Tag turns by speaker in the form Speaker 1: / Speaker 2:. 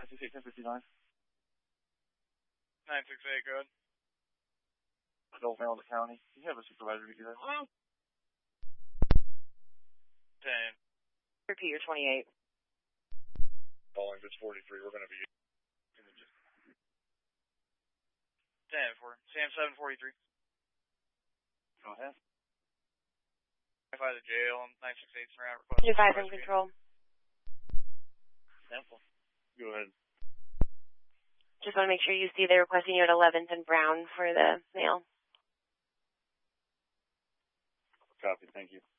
Speaker 1: 968-1059.
Speaker 2: 968, go ahead.
Speaker 1: Adult male in the county. Do you have a supervisor to do that?
Speaker 2: 10.
Speaker 3: Repeat your 28.
Speaker 1: Calling just 43. We're going to be in the
Speaker 2: 10 for Sam 743.
Speaker 1: Go ahead.
Speaker 2: If I the jail, 968 surround request.
Speaker 3: 25 in control.
Speaker 1: Sample. Go ahead.
Speaker 3: Just want to make sure you see they're requesting you at 11th and Brown for the mail.
Speaker 1: Copy. Thank you.